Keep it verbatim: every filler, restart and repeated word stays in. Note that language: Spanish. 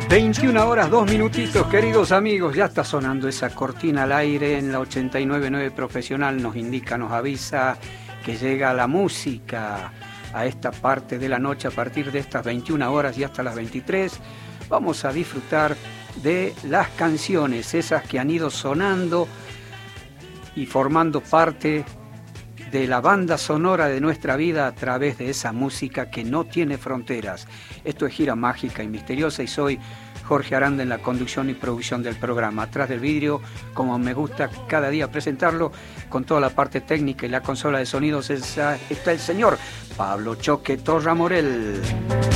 veintiuna horas, dos minutitos, queridos amigos, ya está sonando esa cortina al aire en la ochenta y nueve punto nueve Profesional, nos indica, nos avisa que llega la música a esta parte de la noche a partir de estas veintiuna horas y hasta las veintitrés. Vamos a disfrutar de las canciones, esas que han ido sonando y formando parte de la banda sonora de nuestra vida a través de esa música que no tiene fronteras. Esto es Gira Mágica y Misteriosa y soy Jorge Aranda en la conducción y producción del programa. Atrás del vidrio, como me gusta cada día presentarlo, con toda la parte técnica y la consola de sonidos, está el señor Pablo Choque Torra Morel.